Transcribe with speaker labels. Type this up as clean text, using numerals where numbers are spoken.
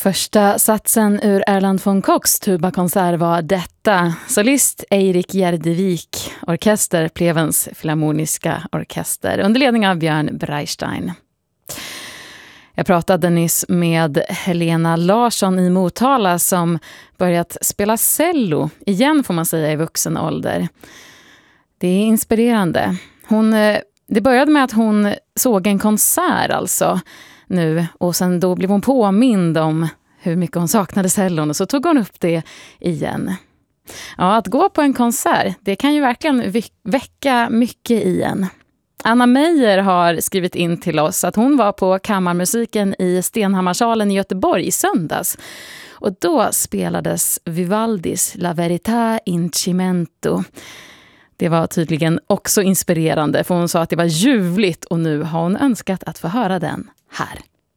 Speaker 1: Första satsen ur Erland von Kochs tubakonsert var detta. Solist Eirik Gärdevik, orkester Plevens Filharmoniska orkester under ledning av Björn Breistein. Jag pratade nyss med Helena Larsson i Motala som börjat spela cello, igen får man säga i vuxen ålder. Det är inspirerande. Det började med att hon såg en konsert alltså nu och sen då blev hon påmind om hur mycket hon saknade cellon och så tog hon upp det igen. Ja, att gå på en konsert, det kan ju verkligen väcka mycket i en. Anna Meijer har skrivit in till oss att hon var på kammarmusiken i Stenhammarsalen i Göteborg i söndags. Och då spelades Vivaldis La Verità in Cimento. Det var tydligen också inspirerande för hon sa att det var ljuvligt och nu har hon önskat att få höra den här.